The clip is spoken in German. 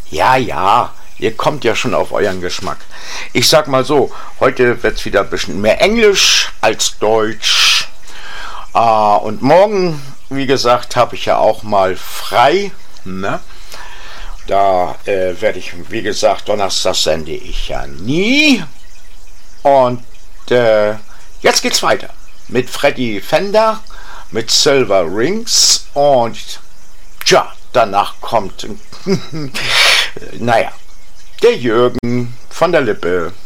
Ja, ja, ihr kommt ja schon auf euren Geschmack. Ich sag mal so, heute wird's wieder ein bisschen mehr Englisch als Deutsch. Und morgen, wie gesagt, habe ich ja auch mal frei. Ne? Da werde ich, wie gesagt, Donnerstag sende ich ja nie. Und jetzt geht's weiter mit Freddy Fender, mit Silver Rings und tja, danach kommt, naja, der Jürgen von der Lippe.